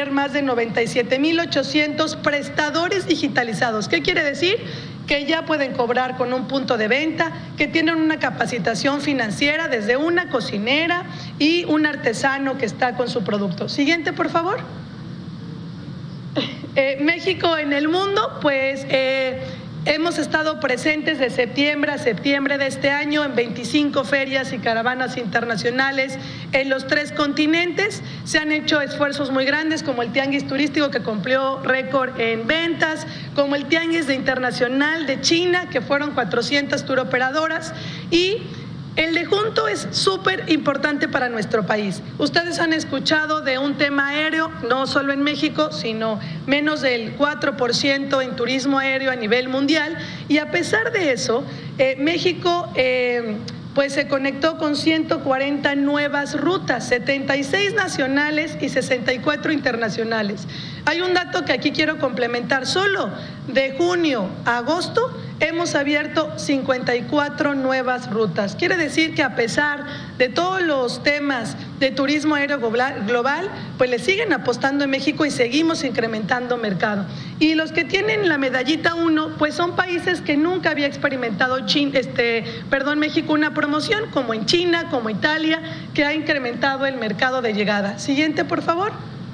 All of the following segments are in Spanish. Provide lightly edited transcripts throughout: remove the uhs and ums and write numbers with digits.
tener más de 97,800 prestadores digitalizados. ¿Qué quiere decir? Que ya pueden cobrar con un punto de venta, que tienen una capacitación financiera desde una cocinera y un artesano que está con su producto. Siguiente, por favor. México en el mundo, pues hemos estado presentes de septiembre a septiembre de este año en 25 ferias y caravanas internacionales en los 3 continentes. Se han hecho esfuerzos muy grandes, como el Tianguis Turístico, que cumplió récord en ventas, como el Tianguis Internacional de China, que fueron 400 turoperadoras, y el de Junto es súper importante para nuestro país. Ustedes han escuchado de un tema aéreo, no solo en México, sino menos del 4% en turismo aéreo a nivel mundial, y a pesar de eso, México pues se conectó con 140 nuevas rutas, 76 nacionales y 64 internacionales. Hay un dato que aquí quiero complementar. Solo de junio a agosto hemos abierto 54 nuevas rutas. Quiere decir que a pesar de todos los temas de turismo aéreo global, pues le siguen apostando en México y seguimos incrementando mercado. Y los que tienen la medallita 1, pues son países que nunca había experimentado México una promoción, como en China, como Italia, que ha incrementado el mercado de llegada. Siguiente, por favor.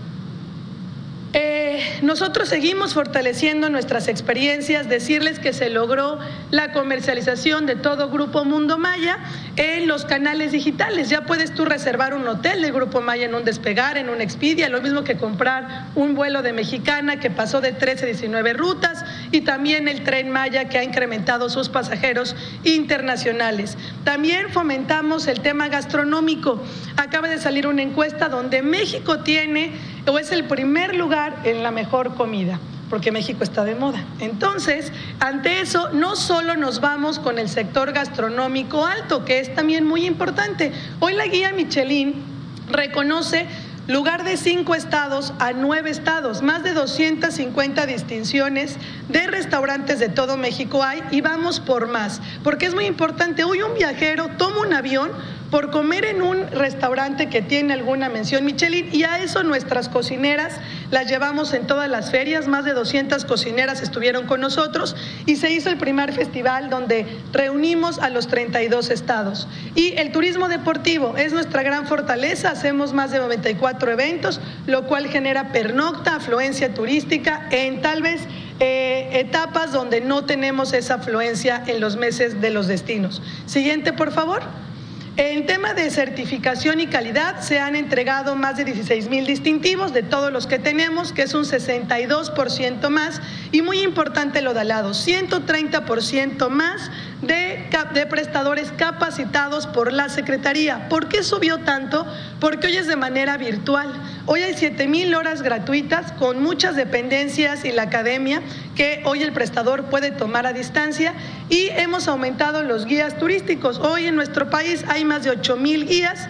Nosotros seguimos fortaleciendo nuestras experiencias, decirles que se logró la comercialización de todo Grupo Mundo Maya en los canales digitales. Ya puedes tú reservar un hotel del Grupo Maya en un Despegar, en un Expedia, lo mismo que comprar un vuelo de Mexicana que pasó de 13 a 19 rutas, y también el Tren Maya, que ha incrementado sus pasajeros internacionales. También fomentamos el tema gastronómico. Acaba de salir una encuesta donde México tiene o es el primer lugar en la mejor comida, porque México está de moda. Entonces, ante eso, no solo nos vamos con el sector gastronómico alto, que es también muy importante. Hoy la guía Michelin reconoce lugar de 5 estados a 9 estados, más de 250 distinciones de restaurantes de todo México hay, y vamos por más, porque es muy importante. Hoy un viajero toma un avión por comer en un restaurante que tiene alguna mención Michelin, y a eso nuestras cocineras las llevamos en todas las ferias. Más de 200 cocineras estuvieron con nosotros y se hizo el primer festival donde reunimos a los 32 estados. Y el turismo deportivo es nuestra gran fortaleza. Hacemos más de 94 eventos, lo cual genera pernocta, afluencia turística en tal vez etapas donde no tenemos esa afluencia en los meses de los destinos. Siguiente, por favor. En tema de certificación y calidad, se han entregado más de 16,000 distintivos de todos los que tenemos, que es un 62% más, y muy importante lo de al lado, 130% más de prestadores capacitados por la Secretaría. ¿Por qué subió tanto? Porque hoy es de manera virtual. Hoy hay 7,000 horas gratuitas con muchas dependencias y la academia que hoy el prestador puede tomar a distancia, y hemos aumentado los guías turísticos. Hoy en nuestro país hay más de 8,000 guías,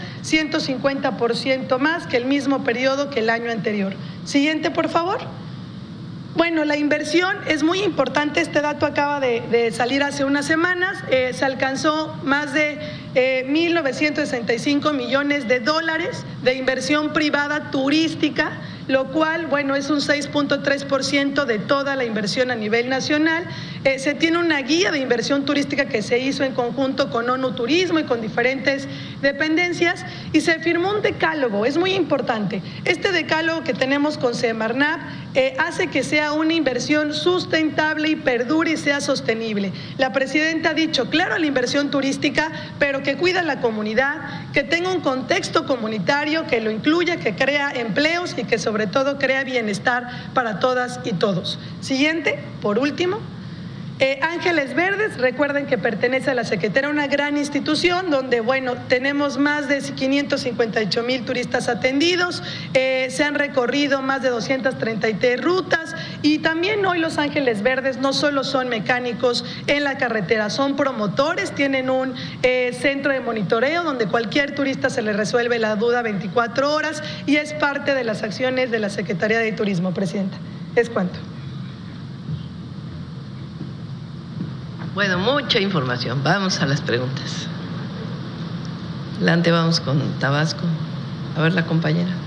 150% más que el mismo periodo que el año anterior. Siguiente, por favor. Bueno, la inversión es muy importante. Este dato acaba de salir hace unas semanas. Se alcanzó más de 1,965 millones de dólares de inversión privada turística, lo cual, bueno, es un 6.3% de toda la inversión a nivel nacional. Se tiene una guía de inversión turística que se hizo en conjunto con ONU Turismo y con diferentes dependencias, y se firmó un decálogo. Es muy importante. Este decálogo que tenemos con Semarnat hace que sea una inversión sustentable y perdure y sea sostenible. La presidenta ha dicho, claro, la inversión turística, pero que cuida la comunidad, que tenga un contexto comunitario, que lo incluya, que crea empleos y que sobre todo crea bienestar para todas y todos. Siguiente, por último. Ángeles Verdes, recuerden que pertenece a la Secretaría, una gran institución donde, bueno, tenemos más de 558,000 turistas atendidos, se han recorrido más de 233 rutas, y también hoy los Ángeles Verdes no solo son mecánicos en la carretera, son promotores, tienen un centro de monitoreo donde cualquier turista se le resuelve la duda 24 horas, y es parte de las acciones de la Secretaría de Turismo. Presidenta, es cuanto. Bueno, mucha información. Vamos a las preguntas. Adelante, vamos con Tabasco. A ver, la compañera.